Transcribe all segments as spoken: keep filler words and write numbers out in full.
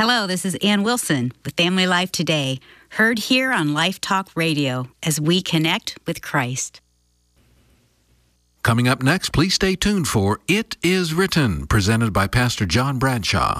Hello, this is Ann Wilson with Family Life Today, heard here on Life Talk Radio as we connect with Christ. Coming up next, please stay tuned for It Is Written, presented by Pastor John Bradshaw.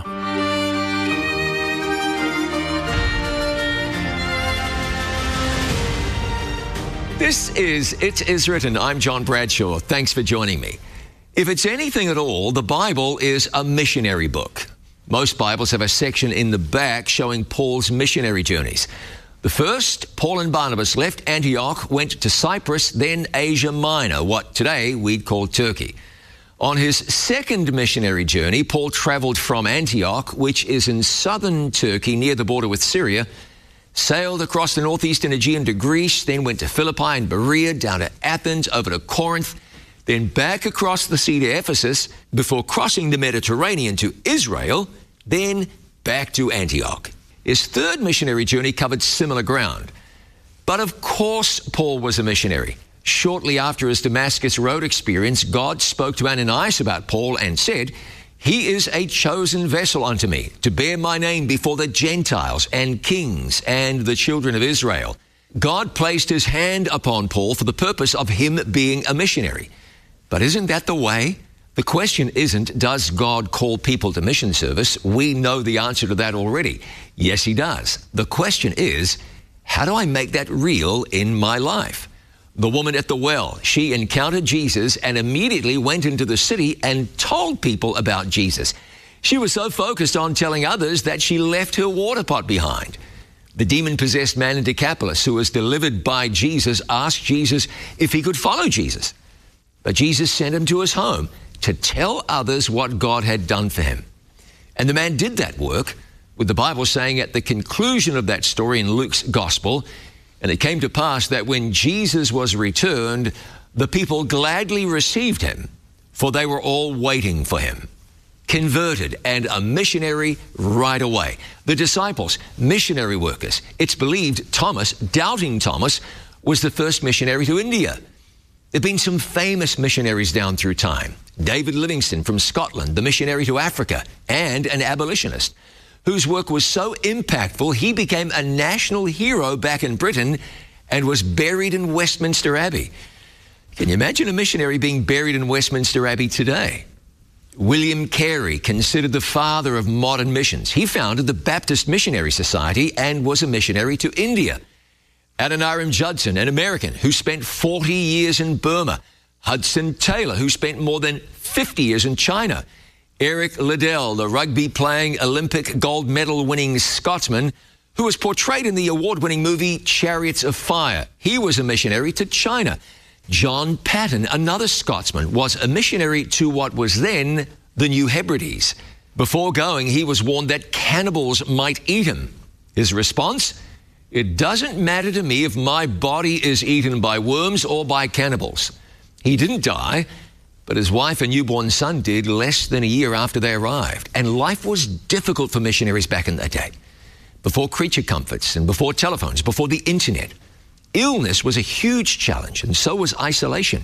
This is It Is Written. I'm John Bradshaw. Thanks for joining me. If it's anything at all, the Bible is a missionary book. Most Bibles have a section in the back showing Paul's missionary journeys. The first, Paul and Barnabas left Antioch, went to Cyprus, then Asia Minor, what today we'd call Turkey. On his second missionary journey, Paul traveled from Antioch, which is in southern Turkey near the border with Syria, sailed across the northeastern Aegean to Greece, then went to Philippi and Berea, down to Athens, over to Corinth, then back across the sea to Ephesus, before crossing the Mediterranean to Israel, then back to Antioch. His third missionary journey covered similar ground. But of course Paul was a missionary. Shortly after his Damascus Road experience, God spoke to Ananias about Paul and said, "He is a chosen vessel unto me, to bear my name before the Gentiles and kings and the children of Israel." God placed his hand upon Paul for the purpose of him being a missionary. But isn't that the way? The question isn't, does God call people to mission service? We know the answer to that already. Yes, he does. The question is, how do I make that real in my life? The woman at the well, she encountered Jesus and immediately went into the city and told people about Jesus. She was so focused on telling others that she left her water pot behind. The demon-possessed man in Decapolis, who was delivered by Jesus, asked Jesus if he could follow Jesus. But Jesus sent him to his home to tell others what God had done for him. And the man did that work, with the Bible saying at the conclusion of that story in Luke's gospel, "And it came to pass that when Jesus was returned, the people gladly received him, for they were all waiting for him." Converted and a missionary right away. The disciples, missionary workers. It's believed Thomas, doubting Thomas, was the first missionary to India. There have been some famous missionaries down through time. David Livingstone from Scotland, the missionary to Africa, and an abolitionist whose work was so impactful he became a national hero back in Britain and was buried in Westminster Abbey. Can you imagine a missionary being buried in Westminster Abbey today? William Carey, considered the father of modern missions. He founded the Baptist Missionary Society and was a missionary to India. Adoniram Judson, an American who spent forty years in Burma. Hudson Taylor, who spent more than fifty years in China. Eric Liddell, the rugby-playing Olympic gold medal-winning Scotsman, who was portrayed in the award-winning movie Chariots of Fire. He was a missionary to China. John Patton, another Scotsman, was a missionary to what was then the New Hebrides. Before going, he was warned that cannibals might eat him. His response? "It doesn't matter to me if my body is eaten by worms or by cannibals." He didn't die, but his wife and newborn son did less than a year after they arrived. And life was difficult for missionaries back in that day. Before creature comforts and before telephones, before the internet. Illness was a huge challenge, and so was isolation.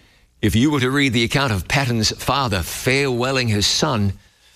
If you were to read the account of Patton's father farewelling his son,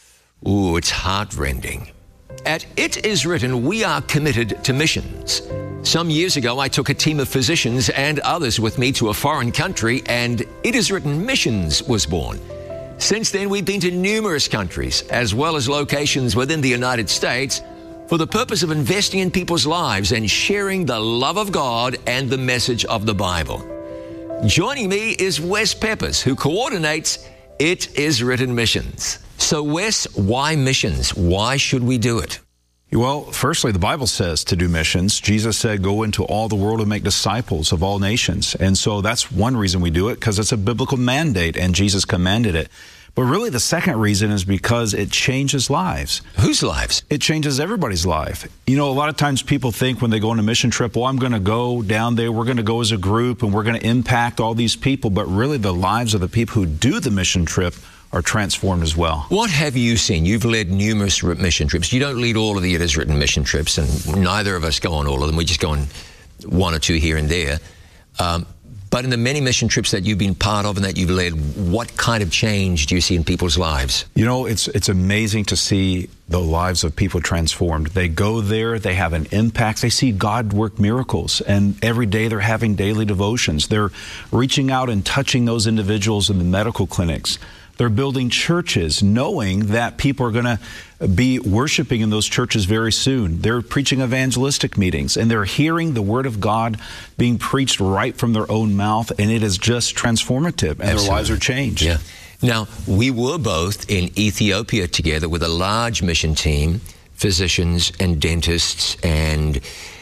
ooh, it's heartrending. At It Is Written, we are committed to missions. Some years ago, I took a team of physicians and others with me to a foreign country, and It Is Written Missions was born. Since then, we've been to numerous countries, as well as locations within the United States, for the purpose of investing in people's lives and sharing the love of God and the message of the Bible. Joining me is Wes Peppers, who coordinates It Is Written Missions. So Wes, why missions? Why should we do it? Well, firstly, the Bible says to do missions. Jesus said, go into all the world and make disciples of all nations. And so that's one reason we do it, because it's a biblical mandate and Jesus commanded it. But really the second reason is because it changes lives. Whose lives? It changes everybody's life. You know, a lot of times people think when they go on a mission trip, well, I'm going to go down there, we're going to go as a group, and we're going to impact all these people. But really the lives of the people who do the mission trip are transformed as well. What have you seen? You've led numerous mission trips. You don't lead all of the It Is Written mission trips, and neither of us go on all of them. We just go on one or two here and there. Um, But in the many mission trips that you've been part of and that you've led, what kind of change do you see in people's lives? You know, it's it's amazing to see the lives of people transformed. They go there, they have an impact, they see God work miracles, and every day they're having daily devotions. They're reaching out and touching those individuals in the medical clinics. They're building churches knowing that people are going to be worshiping in those churches very soon. They're preaching evangelistic meetings, and they're hearing the Word of God being preached right from their own mouth, and it is just transformative, and Absolutely. Their lives are changed. Yeah. Now, we were both in Ethiopia together with a large mission team, physicians and dentists, and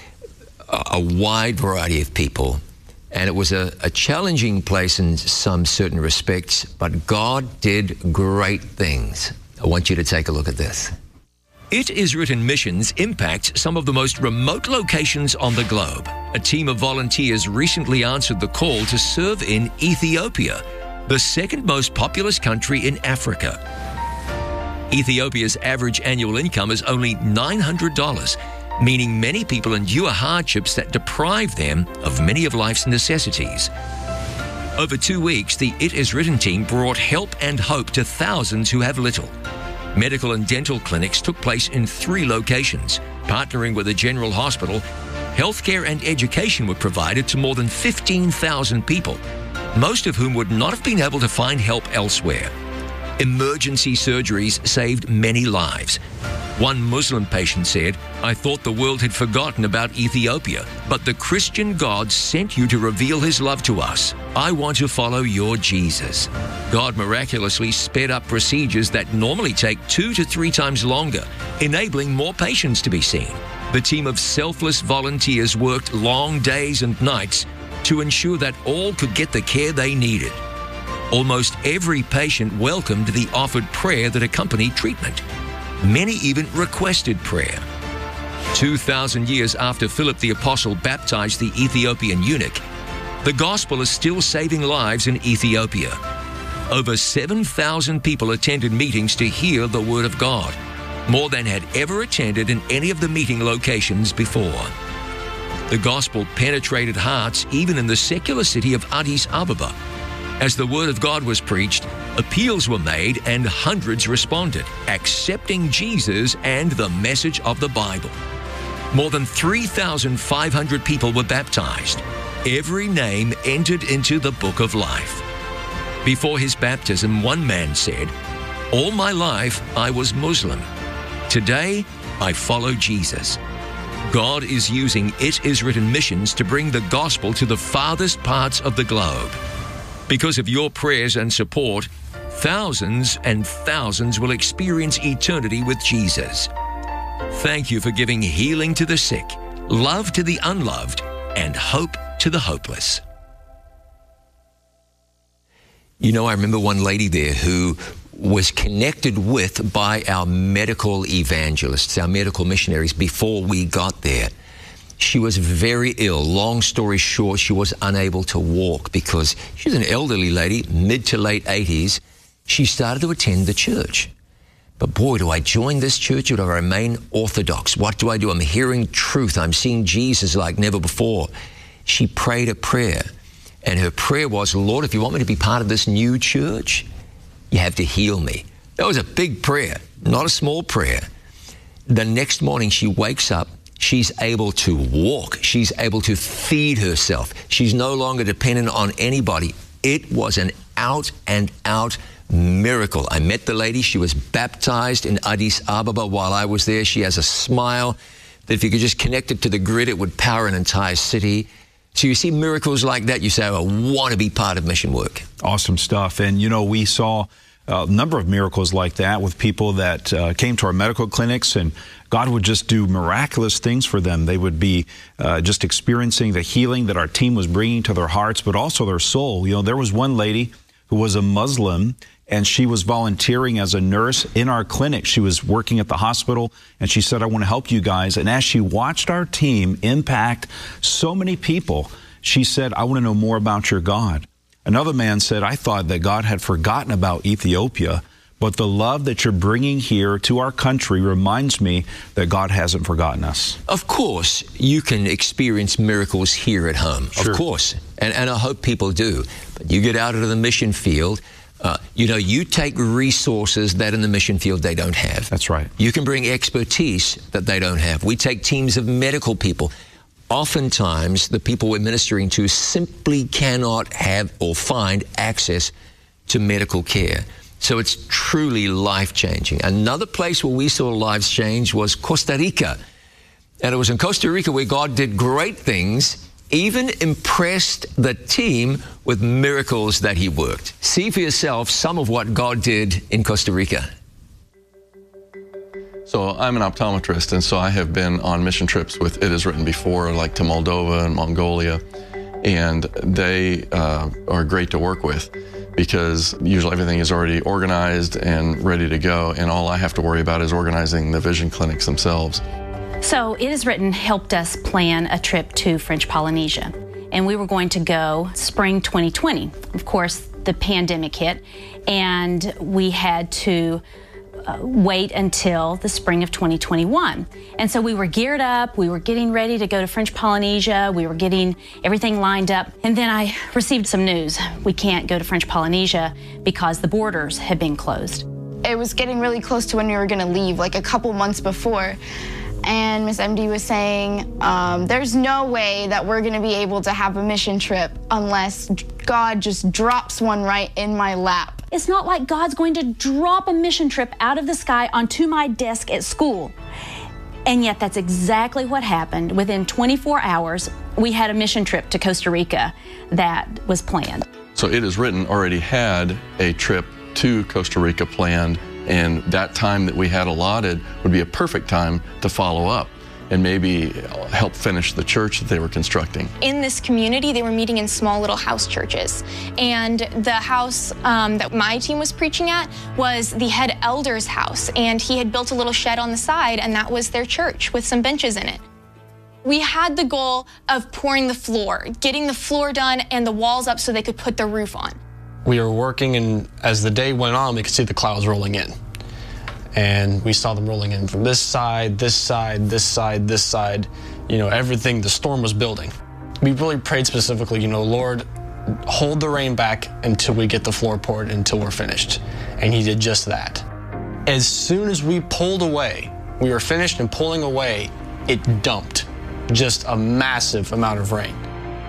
a, a wide variety of people. And it was a, a challenging place in some certain respects, but God did great things. I want you to take a look at this. It Is Written missions impact some of the most remote locations on the globe. A team of volunteers recently answered the call to serve in Ethiopia, the second most populous country in Africa. Ethiopia's average annual income is only nine hundred dollars. Meaning many people endure hardships that deprive them of many of life's necessities. Over two weeks, the It Is Written team brought help and hope to thousands who have little. Medical and dental clinics took place in three locations. Partnering with a general hospital, healthcare and education were provided to more than fifteen thousand people, most of whom would not have been able to find help elsewhere. Emergency surgeries saved many lives. One Muslim patient said, "I thought the world had forgotten about Ethiopia, but the Christian God sent you to reveal his love to us. I want to follow your Jesus." God miraculously sped up procedures that normally take two to three times longer, enabling more patients to be seen. The team of selfless volunteers worked long days and nights to ensure that all could get the care they needed. Almost every patient welcomed the offered prayer that accompanied treatment. Many even requested prayer. two thousand years after Philip the Apostle baptized the Ethiopian eunuch, the gospel is still saving lives in Ethiopia. Over seven thousand people attended meetings to hear the Word of God, more than had ever attended in any of the meeting locations before. The gospel penetrated hearts even in the secular city of Addis Ababa. As the Word of God was preached, appeals were made and hundreds responded, accepting Jesus and the message of the Bible. More than three thousand five hundred people were baptized. Every name entered into the book of life. Before his baptism, one man said, "All my life I was Muslim. Today I follow Jesus." God is using It Is Written missions to bring the gospel to the farthest parts of the globe. Because of your prayers and support, thousands and thousands will experience eternity with Jesus. Thank you for giving healing to the sick, love to the unloved, and hope to the hopeless. You know, I remember one lady there who was connected with by our medical evangelists, our medical missionaries, before we got there. She was very ill. Long story short, she was unable to walk because she's an elderly lady, mid to late eighties. She started to attend the church. But boy, do I join this church or do I remain orthodox? What do I do? I'm hearing truth. I'm seeing Jesus like never before. She prayed a prayer, and her prayer was, "Lord, if you want me to be part of this new church, you have to heal me." That was a big prayer, not a small prayer. The next morning she wakes up. She's able to walk. She's able to feed herself. She's no longer dependent on anybody. It was an out and out miracle. I met the lady. She was baptized in Addis Ababa while I was there. She has a smile that if you could just connect it to the grid, it would power an entire city. So you see miracles like that, you say, "I want to be part of mission work." Awesome stuff. And, you know, we saw a number of miracles like that with people that uh, came to our medical clinics, and God would just do miraculous things for them. They would be uh, just experiencing the healing that our team was bringing to their hearts, but also their soul. You know, there was one lady who was a Muslim, and she was volunteering as a nurse in our clinic. She was working at the hospital, and she said, "I want to help you guys." And as she watched our team impact so many people, she said, "I want to know more about your God." Another man said, "I thought that God had forgotten about Ethiopia, But the love that you're bringing here to our country reminds me that God hasn't forgotten us. Of course, you can experience miracles here at home. Sure. Of course. And, and I hope people do. But you get out into the mission field, uh, you know, you take resources that in the mission field they don't have. That's right. You can bring expertise that they don't have. We take teams of medical people. Oftentimes, the people we're ministering to simply cannot have or find access to medical care. So it's truly life-changing. Another place where we saw lives change was Costa Rica. And it was in Costa Rica where God did great things, even impressed the team with miracles that he worked. See for yourself some of what God did in Costa Rica. So I'm an optometrist, and so I have been on mission trips with It Is Written before, like to Moldova and Mongolia, and they uh, are great to work with because usually everything is already organized and ready to go, and all I have to worry about is organizing the vision clinics themselves. So It Is Written helped us plan a trip to French Polynesia, and we were going to go spring twenty twenty. Of course, the pandemic hit, and we had to Uh, wait until the spring of twenty twenty-one. And so we were geared up, we were getting ready to go to French Polynesia, we were getting everything lined up, and then I received some news. We can't go to French Polynesia because the borders had been closed. It was getting really close to when we were going to leave, like a couple months before, and Miss M D was saying, um, there's no way that we're going to be able to have a mission trip unless God just drops one right in my lap. It's not like God's going to drop a mission trip out of the sky onto my desk at school. And yet that's exactly what happened. Within twenty-four hours, we had a mission trip to Costa Rica that was planned. So It Is Written already had a trip to Costa Rica planned, and that time that we had allotted would be a perfect time to follow up and maybe help finish the church that they were constructing. In this community, they were meeting in small little house churches. And the house um, that my team was preaching at was the head elder's house. And he had built a little shed on the side, and that was their church with some benches in it. We had the goal of pouring the floor, getting the floor done and the walls up so they could put the roof on. We were working, and as the day went on, we could see the clouds rolling in. And we saw them rolling in from this side, this side, this side, this side. You know, everything, the storm was building. We really prayed specifically, you know, Lord, hold the rain back until we get the floor poured, until we're finished. And he did just that. As soon as we pulled away, we were finished and pulling away, it dumped just a massive amount of rain.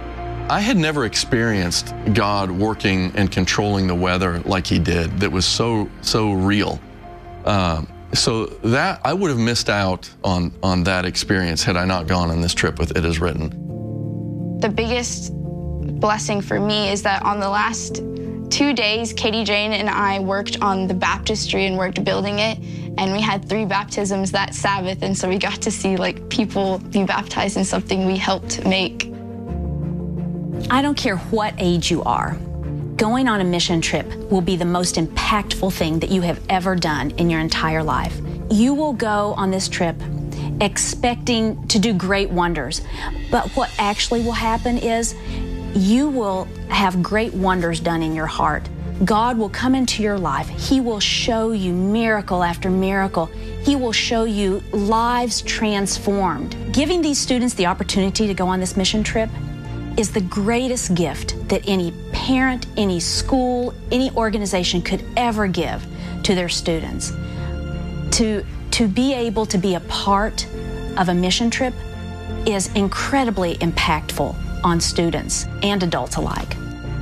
I had never experienced God working and controlling the weather like he did, that was so, so real. Um, so that I would have missed out on, on that experience had I not gone on this trip with It Is Written. The biggest blessing for me is that on the last two days, Katie Jane and I worked on the baptistry and worked building it, and we had three baptisms that Sabbath, and so we got to see like people be baptized in something we helped make. I don't care what age you are. Going on a mission trip will be the most impactful thing that you have ever done in your entire life. You will go on this trip expecting to do great wonders, but what actually will happen is you will have great wonders done in your heart. God will come into your life. He will show you miracle after miracle. He will show you lives transformed. Giving these students the opportunity to go on this mission trip is the greatest gift that any parent, any school, any organization could ever give to their students. To, to be able to be a part of a mission trip is incredibly impactful on students and adults alike.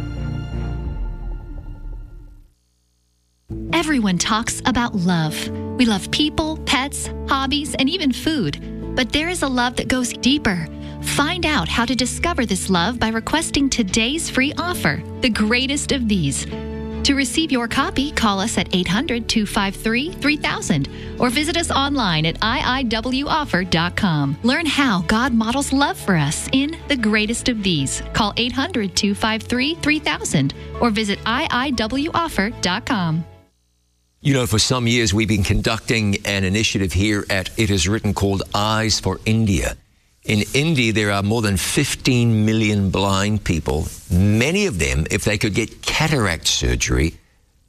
Everyone talks about love. We love people, pets, hobbies, and even food. But there is a love that goes deeper. Find out how to discover this love by requesting today's free offer, The Greatest of These. To receive your copy, call us at eight hundred, two five three, three thousand or visit us online at I I W offer dot com. Learn how God models love for us in The Greatest of These. Call eight hundred, two five three, three thousand or visit I I W offer dot com. You know, for some years we've been conducting an initiative here at It Is Written called Eyes for India. In India, there are more than fifteen million blind people. Many of them, if they could get cataract surgery,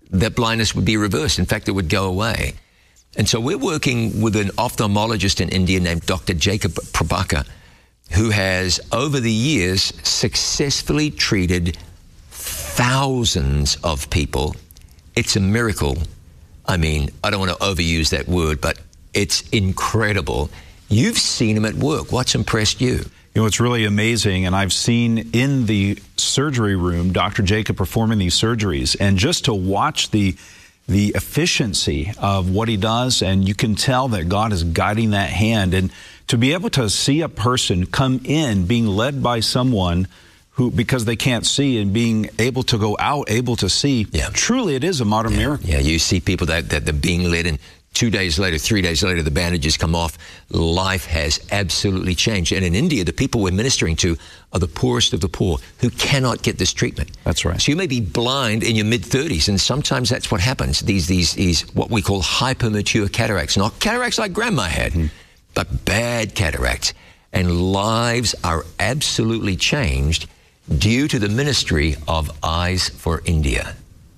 that blindness would be reversed. In fact, it would go away. And so we're working with an ophthalmologist in India named Doctor Jacob Prabhakar, who has, over the years, successfully treated thousands of people. It's a miracle. I mean, I don't want to overuse that word, but it's incredible. You've seen him at work. What's impressed you? You know, it's really amazing, and I've seen in the surgery room Doctor Jacob performing these surgeries, and just to watch the the efficiency of what he does, and you can tell that God is guiding that hand. And to be able to see a person come in being led by someone who, because they can't see, and being able to go out, able to see, yeah. truly it is a modern yeah. miracle. Yeah, you see people that, that they're being led, and two days later, three days later, the bandages come off. Life has absolutely changed. And in India, the people we're ministering to are the poorest of the poor who cannot get this treatment. That's right. So you may be blind in your mid-thirties, and sometimes that's what happens. These, these, these what we call hypermature cataracts. Not cataracts like Grandma had, mm. but bad cataracts. And lives are absolutely changed due to the ministry of Eyes for India.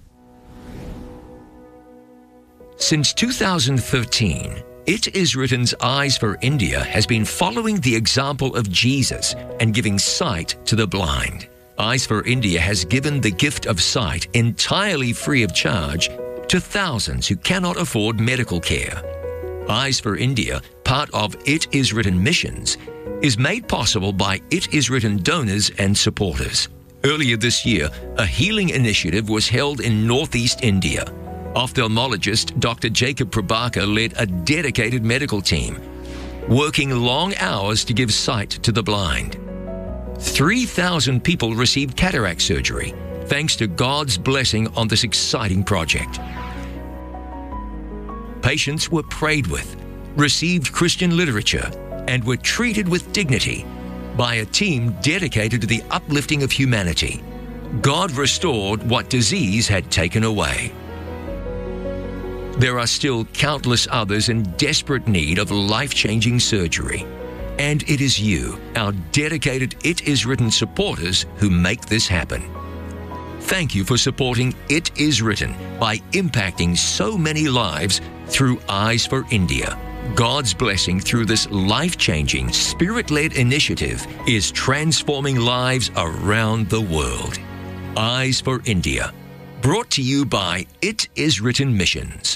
Since two thousand thirteen, It Is Written's Eyes for India has been following the example of Jesus and giving sight to the blind. Eyes for India has given the gift of sight entirely free of charge to thousands who cannot afford medical care. Eyes for India, part of It Is Written missions, is made possible by It Is Written donors and supporters. Earlier this year, a healing initiative was held in northeast India. Ophthalmologist Doctor Jacob Prabhakar led a dedicated medical team, working long hours to give sight to the blind. three thousand people received cataract surgery, thanks to God's blessing on this exciting project. Patients were prayed with, received Christian literature, and were treated with dignity by a team dedicated to the uplifting of humanity. God restored what disease had taken away. There are still countless others in desperate need of life-changing surgery. And it is you, our dedicated It Is Written supporters, who make this happen. Thank you for supporting It Is Written by impacting so many lives through Eyes for India. God's blessing through this life-changing, spirit-led initiative is transforming lives around the world. Eyes for India, brought to you by It Is Written Missions.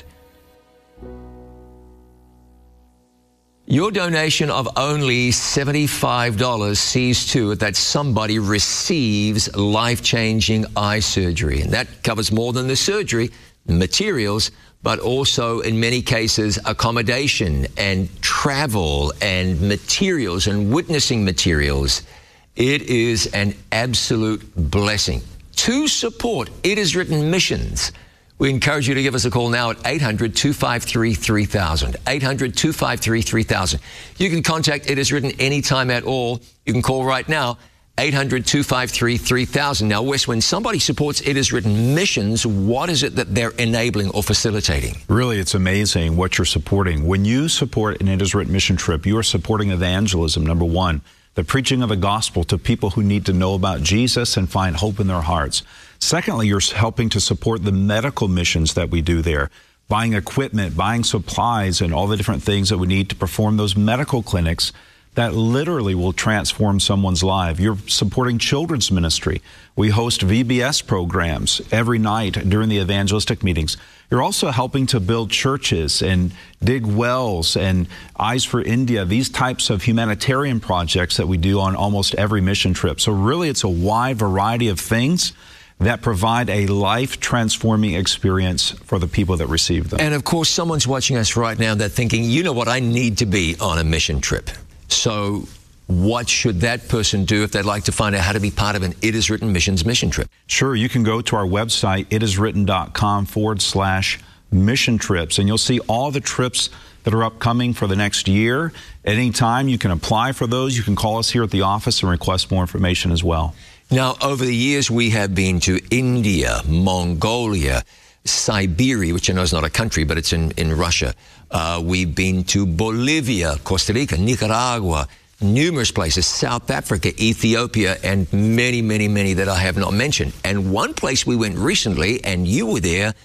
Your donation of only seventy-five dollars sees to it that somebody receives life-changing eye surgery. And that covers more than the surgery, materials, but also in many cases accommodation and travel and materials and witnessing materials. It is an absolute blessing. To support It Is Written missions, we encourage you to give us a call now at eight hundred, two five three, three thousand. eight hundred, two five three, three thousand. You can contact It Is Written anytime at all. You can call right now, eight hundred, two five three, three thousand. Now, Wes, when somebody supports It Is Written missions, what is it that they're enabling or facilitating? Really, it's amazing what you're supporting. When you support an It Is Written mission trip, you are supporting evangelism, number one. The preaching of the gospel to people who need to know about Jesus and find hope in their hearts. Secondly, you're helping to support the medical missions that we do there, buying equipment, buying supplies, and all the different things that we need to perform those medical clinics that literally will transform someone's life. You're supporting children's ministry. We host V B S programs every night during the evangelistic meetings. You're also helping to build churches and dig wells and Eyes for India, these types of humanitarian projects that we do on almost every mission trip. So really, it's a wide variety of things that provide a life-transforming experience for the people that receive them. And of course, someone's watching us right now, they're thinking, you know what, I need to be on a mission trip. So what should that person do if they'd like to find out how to be part of an It Is Written missions mission trip? Sure, you can go to our website, itiswritten.com forward slash mission trips, and you'll see all the trips that are upcoming for the next year. At any time, you can apply for those. You can call us here at the office and request more information as well. Now, over the years, we have been to India, Mongolia, Siberia, which I know is not a country, but it's in, in Russia. Uh, we've been to Bolivia, Costa Rica, Nicaragua, numerous places, South Africa, Ethiopia, and many, many, many that I have not mentioned. And one place we went recently, and you were there,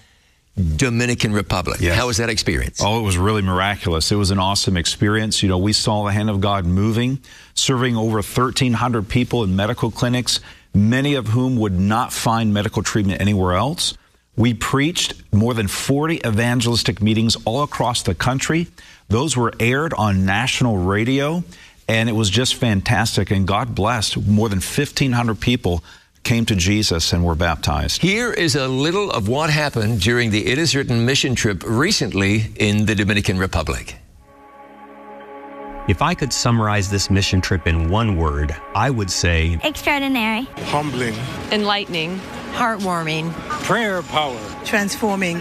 Dominican Republic. Yes. How was that experience? Oh, it was really miraculous. It was an awesome experience. You know, we saw the hand of God moving, serving over thirteen hundred people in medical clinics, many of whom would not find medical treatment anywhere else. We preached more than forty evangelistic meetings all across the country. Those were aired on national radio, and it was just fantastic. And God blessed. More than fifteen hundred people came to Jesus and were baptized. Here is a little of what happened during the It Is Written mission trip recently in the Dominican Republic. If I could summarize this mission trip in one word, I would say extraordinary, humbling, enlightening, heartwarming, prayer power, transforming.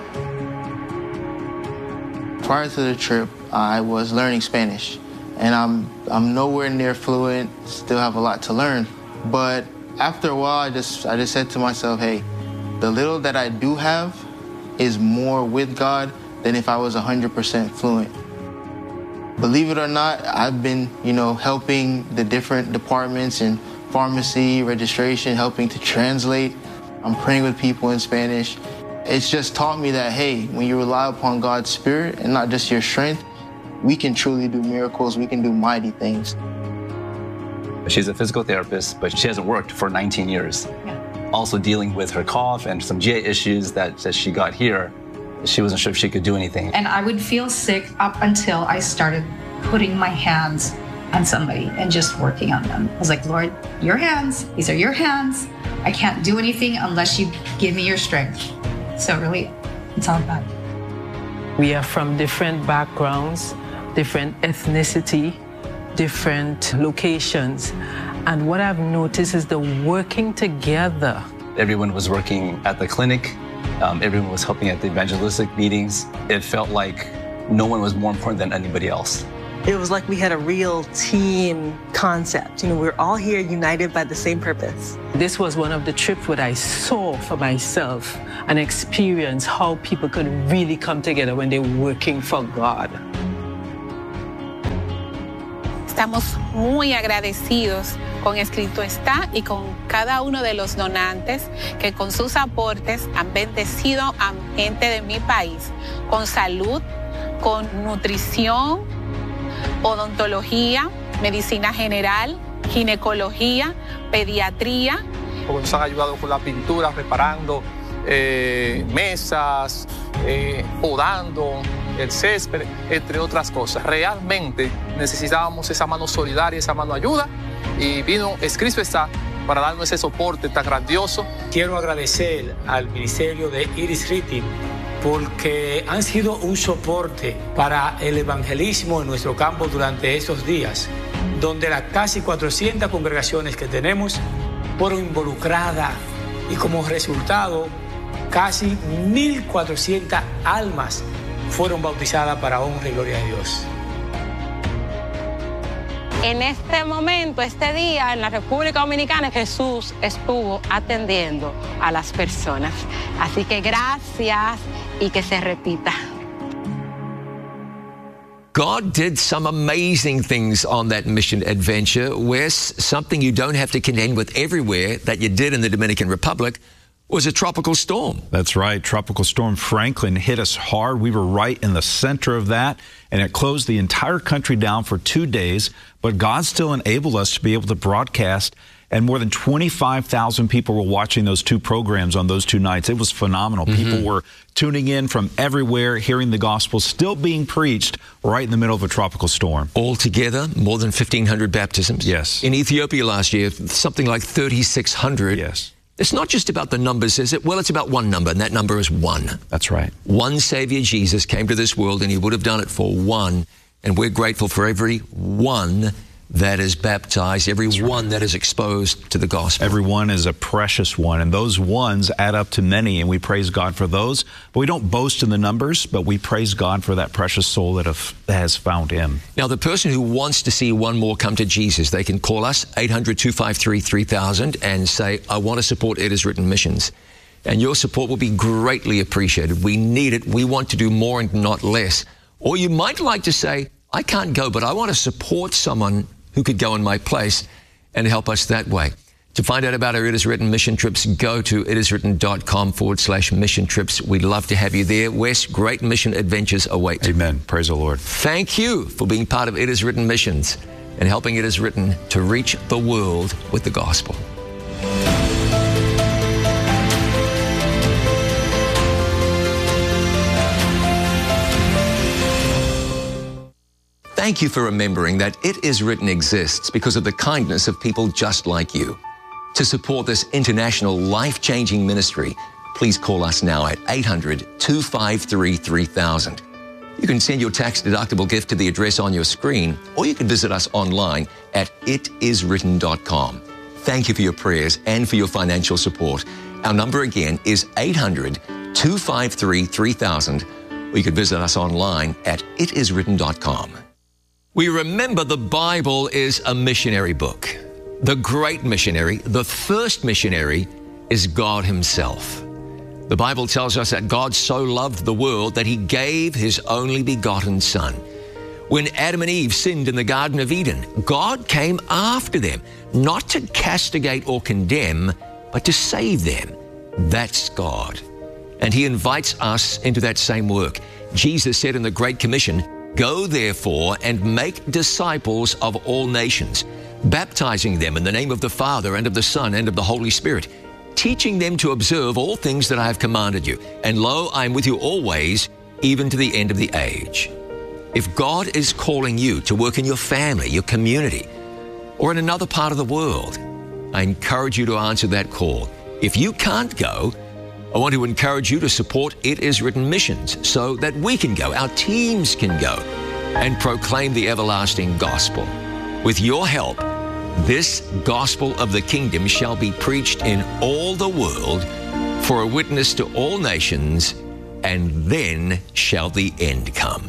Prior to the trip, I was learning Spanish, and I'm I'm nowhere near fluent, still have a lot to learn. But after a while, I just I just said to myself, hey, the little that I do have is more with God than if I was one hundred percent fluent. Believe it or not, I've been, you know, helping the different departments in pharmacy, registration, helping to translate. I'm praying with people in Spanish. It's just taught me that, hey, when you rely upon God's Spirit and not just your strength, we can truly do miracles, we can do mighty things. She's a physical therapist, but she hasn't worked for nineteen years. Yeah. Also dealing with her cough and some G I issues that, that she got here. She wasn't sure if she could do anything. And I would feel sick up until I started putting my hands on somebody and just working on them. I was like, Lord, your hands, these are your hands. I can't do anything unless you give me your strength. So really, it's all about it. We are from different backgrounds, different ethnicity, different locations. And what I've noticed is the working together. Everyone was working at the clinic. Um, everyone was helping at the evangelistic meetings. It felt like no one was more important than anybody else. It was like we had a real team concept. You know, we're all here united by the same purpose. This was one of the trips where I saw for myself and experienced how people could really come together when they're working for God. Estamos muy agradecidos con Escrito Está y con cada uno de los donantes que con sus aportes han bendecido a gente de mi país con salud, con nutrición, odontología, medicina general, ginecología, pediatría. Nos han ayudado con la pintura, reparando eh, mesas, eh, podando el césped, entre otras cosas. Realmente necesitábamos esa mano solidaria, esa mano ayuda, y vino Escrito Está para darnos ese soporte tan grandioso. Quiero agradecer al Ministerio de It Is Written porque han sido un soporte para el evangelismo en nuestro campo durante estos días, donde las casi cuatrocientas congregaciones que tenemos fueron involucradas y como resultado casi mil cuatrocientas almas fueron bautizadas para honra y gloria de Dios. En este momento, este día, en la República Dominicana, Jesús estuvo atendiendo a las personas. Así que gracias y que se repita. God did some amazing things on that mission adventure, Wes. Something you don't have to contend with everywhere that you did in the Dominican Republic was a tropical storm. That's right. Tropical Storm Franklin hit us hard. We were right in the center of that, and it closed the entire country down for two days. But God still enabled us to be able to broadcast, and more than twenty-five thousand people were watching those two programs on those two nights. It was phenomenal. Mm-hmm. People were tuning in from everywhere, hearing the gospel still being preached right in the middle of a tropical storm. Altogether, more than fifteen hundred baptisms. Yes. In Ethiopia last year, something like thirty-six hundred. Yes. It's not just about the numbers, is it? Well, it's about one number, and that number is one. That's right. One Savior, Jesus, came to this world, and he would have done it for one. And we're grateful for every one that is baptized, every one that is exposed to the gospel. Every one is a precious one, and those ones add up to many, and we praise God for those. But we don't boast in the numbers, but we praise God for that precious soul that has found him. Now, the person who wants to see one more come to Jesus, they can call us, eight hundred, two five three, three thousand, and say, I want to support It Is Written Missions. And your support will be greatly appreciated. We need it. We want to do more and not less. Or you might like to say, I can't go, but I want to support someone who could go in my place and help us that way. To find out about our It Is Written mission trips, go to itiswritten.com forward slash mission trips. We'd love to have you there. Wes, great mission adventures await. Amen. Praise the Lord. Thank you for being part of It Is Written missions and helping It Is Written to reach the world with the gospel. Thank you for remembering that It Is Written exists because of the kindness of people just like you. To support this international life-changing ministry, please call us now at eight hundred, two five three, three thousand. You can send your tax-deductible gift to the address on your screen, or you can visit us online at it is written dot com. Thank you for your prayers and for your financial support. Our number again is eight hundred, two five three, three thousand, or you can visit us online at it is written dot com. We remember the Bible is a missionary book. The great missionary, the first missionary, is God Himself. The Bible tells us that God so loved the world that He gave His only begotten Son. When Adam and Eve sinned in the Garden of Eden, God came after them, not to castigate or condemn, but to save them. That's God. And He invites us into that same work. Jesus said in the Great Commission, "Go therefore and make disciples of all nations, baptizing them in the name of the Father and of the Son and of the Holy Spirit, teaching them to observe all things that I have commanded you. And lo, I am with you always, even to the end of the age." If God is calling you to work in your family, your community, or in another part of the world, I encourage you to answer that call. If you can't go, I want to encourage you to support It Is Written missions so that we can go, our teams can go, and proclaim the everlasting gospel. With your help, this gospel of the kingdom shall be preached in all the world for a witness to all nations, and then shall the end come.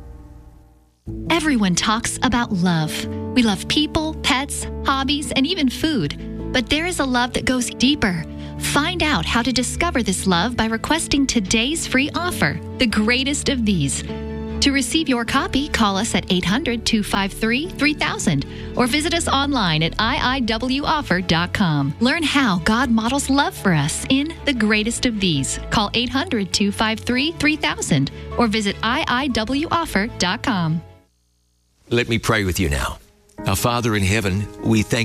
Everyone talks about love. We love people, pets, hobbies, and even food. But there is a love that goes deeper. Find out how to discover this love by requesting today's free offer, The Greatest of These. To receive your copy, call us at eight hundred, two five three, three thousand or visit us online at I I W offer dot com. Learn how God models love for us in The Greatest of These. Call eight hundred, two five three, three thousand or visit I I W offer dot com. Let me pray with you now. Our Father in heaven, we thank